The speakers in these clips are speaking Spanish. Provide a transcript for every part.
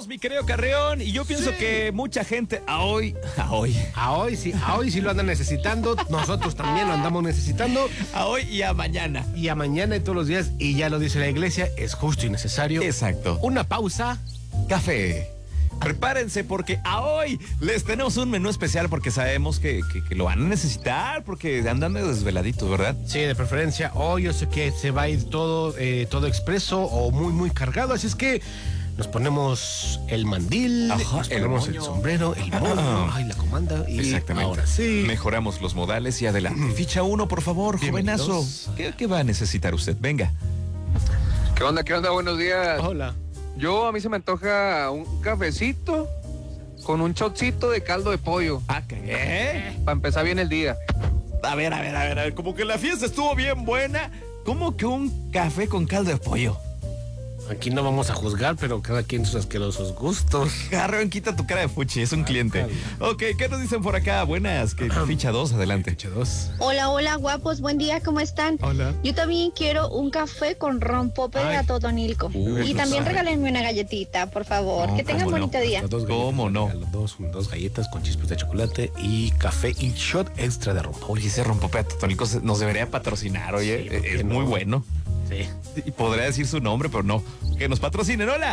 mi querido Carreón. Y yo pienso que mucha gente a hoy sí lo andan necesitando. Nosotros también lo andamos necesitando. A hoy y a mañana. Y a mañana y todos los días. Y ya lo dice la iglesia, es justo y necesario. Exacto. Una pausa. Café. Prepárense porque a hoy les tenemos un menú especial porque sabemos que lo van a necesitar porque andan de desveladitos, ¿verdad? Sí, de preferencia. Hoy yo sé que se va a ir todo expreso o muy, muy cargado. Así es que nos ponemos el mandil, nos ponemos el sombrero, el moño, la comanda. Y exactamente. Ahora sí. Mejoramos los modales y adelante. Ficha 1, por favor, jovenazo. ¿Qué va a necesitar usted? Venga. ¿Qué onda? Buenos días. Hola. A mí se me antoja un cafecito con un shotcito de caldo de pollo. ¿Qué? Para empezar bien el día. A ver, como que la fiesta estuvo bien buena. ¿Cómo que un café con caldo de pollo? Aquí no vamos a juzgar, pero cada quien sus asquerosos gustos. Carreón, quita tu cara de fuchi, es un cliente. Ok, ¿qué nos dicen por acá? Buenas, ficha 2, adelante. Ficha 2. Hola, guapos, buen día, ¿cómo están? Hola. Yo también quiero un café con rompope de Totonilco. Y también regálenme una galletita, por favor. No, que tengan ¿cómo bonito día. ¿Cómo no? Dos galletas con chispas de chocolate y café y shot extra de rompope. Oye, ese rompope a Totonilco nos debería patrocinar, oye. Sí, es muy bueno. Sí. Y podría decir su nombre, pero no. Que nos patrocinen, hola.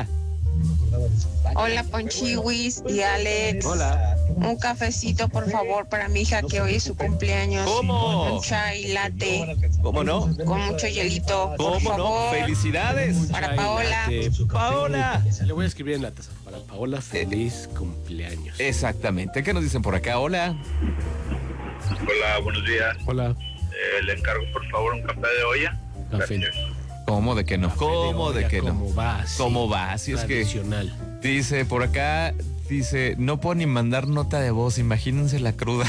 Hola, Ponchiwis y Alex. Hola. Un cafecito, por favor, para mi hija que hoy es su cumpleaños. ¿Cómo? Un chai latte ¿Cómo no? con mucho hielito, por ¿Cómo favor. no? ¡Felicidades! Para Paola. Paola. Le voy a escribir en la taza. Para Paola, feliz cumpleaños. Exactamente. ¿Qué nos dicen por acá? Hola. Hola, buenos días. Hola. Le encargo, por favor, un café de olla. Café. Gracias. ¿Cómo de que no? ¿Cómo de que no? ¿Cómo va? Sí. ¿Cómo va? Si es que Tradicional. dice por acá, no puedo ni mandar nota de voz, imagínense la cruda.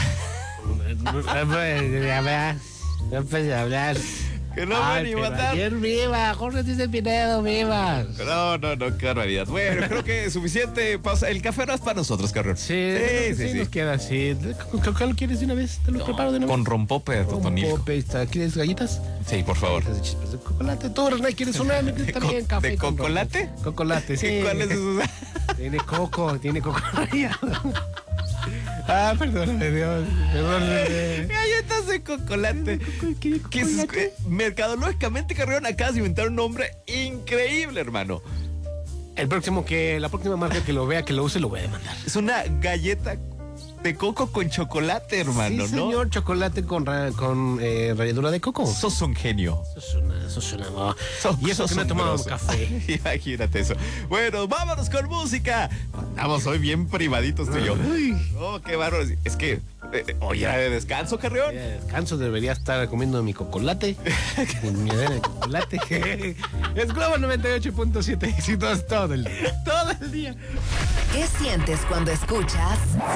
No puedes hablar. Que no puedo ni mandar. Ayer viva, Jorge dice Pinedo, viva. No, qué barbaridad. Bueno, creo que es suficiente. El café no es para nosotros, Carreón. Sí, nos queda así. ¿Qué lo quieres de una vez? ¿Te lo preparo de una vez? Con rompope de Totonilco. ¿Quieres galletas? Sí, por favor. De chispas de chocolate. Tú, René, ¿quieres una? También café. ¿De cocolate? Cocolate, sí. ¿Cuál es eso? Tiene coco rallado. Perdóname, Dios. Perdóname. Galletas de cocolate. Mercadológicamente, Carreón, acabas de inventar un nombre increíble, hermano. La próxima marca que lo vea, que lo use, lo voy a demandar. Es una galleta de coco con chocolate, hermano, sí, ¿no? señor, chocolate con ralladura de coco. Sos un genio. Sos una y eso sos que me he tomado un grosso. café. Imagínate eso. Bueno, vámonos con música. Andamos hoy bien privaditos tú y yo. Oh, qué bárbaro. Es que hoy era de descanso, Carreón. De descanso debería estar comiendo mi cocolate. Mi avena de chocolate. Es Globo 98.7 éxitos todo el día. Todo el día. ¿Qué sientes cuando escuchas